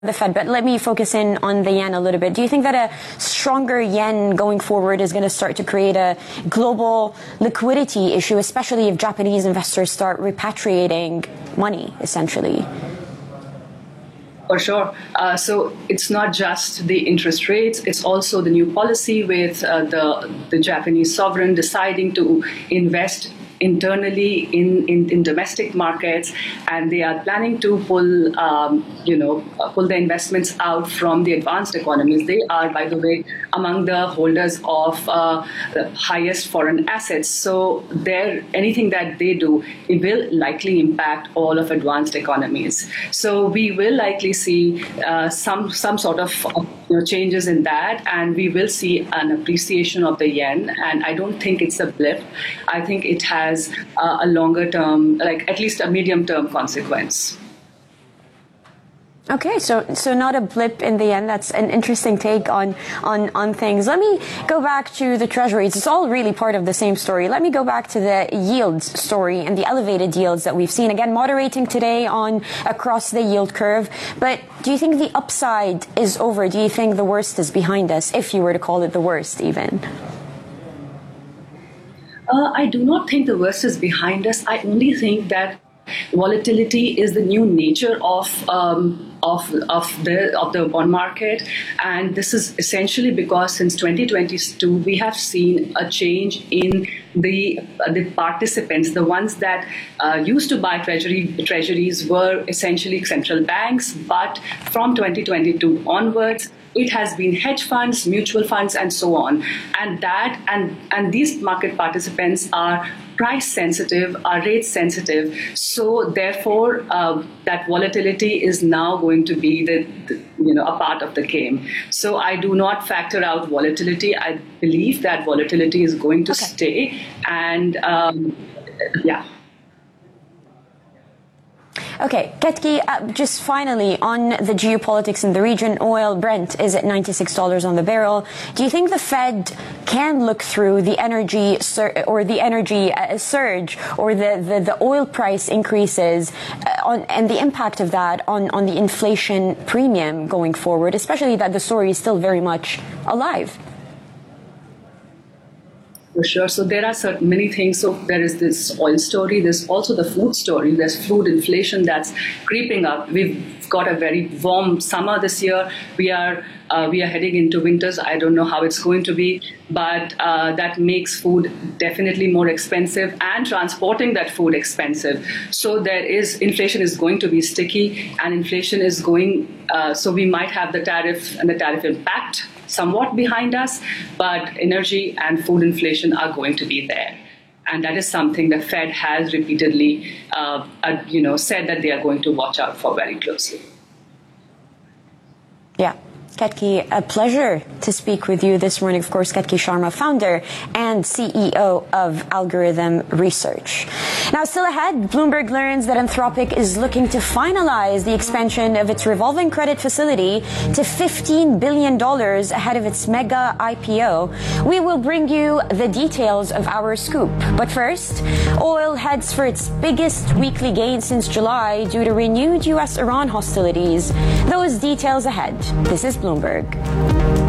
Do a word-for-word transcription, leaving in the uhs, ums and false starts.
the Fed, but let me focus in on the yen a little bit. Do you think that a stronger yen going forward is going to start to create a global liquidity issue, especially if Japanese investors start repatriating money, essentially? For sure. Uh, so it's not just the interest rates, it's also the new policy with uh, the, the Japanese sovereign deciding to invest internally in, in, in domestic markets, and they are planning to pull, um, you know, pull the investments out from the advanced economies. They are, by the way, among the holders of uh, the highest foreign assets. So there, anything that they do, it will likely impact all of advanced economies. So we will likely see uh, some some sort of you know, changes in that, and we will see an appreciation of the yen. And I don't think it's a blip. I think it has Uh, a longer term, like at least a medium term consequence. Okay, so so not a blip in the end. That's an interesting take on, on, on things. Let me go back to the treasuries. It's all really part of the same story. Let me go back to the yields story and the elevated yields that we've seen. Again, moderating today on across the yield curve. But do you think the upside is over? Do you think the worst is behind us, if you were to call it the worst even? Uh, I do not think the worst is behind us. I only think that volatility is the new nature of um, of of the of the bond market, and this is essentially because since twenty twenty-two we have seen a change in the uh, the participants. The ones that uh, used to buy treasury treasuries were essentially central banks, but from twenty twenty-two onwards, it has been hedge funds, mutual funds, and so on. And that and and these market participants are price sensitive, are rate sensitive. So therefore, uh, that volatility is now going to be the, the you know a part of the game. So I do not factor out volatility. I believe that volatility is going to okay. stay, and um, yeah. Okay, Ketki, uh, just finally on the geopolitics in the region, oil, Brent is at ninety-six dollars on the barrel. Do you think the Fed can look through the energy sur- or the energy uh, surge or the, the, the oil price increases uh, on, and the impact of that on, on the inflation premium going forward, especially that the story is still very much alive? For sure. So there are certain many things. So there is this oil story. There's also the food story. There's food inflation that's creeping up. We've got a very warm summer this year. We are uh, we are heading into winters. I don't know how it's going to be, but uh, that makes food definitely more expensive and transporting that food expensive. So there is inflation is going to be sticky, and inflation is going. Uh, so we might have the tariff and the tariff impact somewhat behind us, but energy and food inflation are going to be there. And that is something the Fed has repeatedly uh, uh, you know, said that they are going to watch out for very closely. Yeah. Ketki, a pleasure to speak with you this morning. Of course, Ketki Sharma, founder and C E O of Algorithm Research. Now, still ahead, Bloomberg learns that Anthropic is looking to finalize the expansion of its revolving credit facility to fifteen billion dollars ahead of its mega I P O. We will bring you the details of our scoop. But first, oil heads for its biggest weekly gain since July due to renewed U S Iran hostilities. Those details ahead. This is Bloomberg.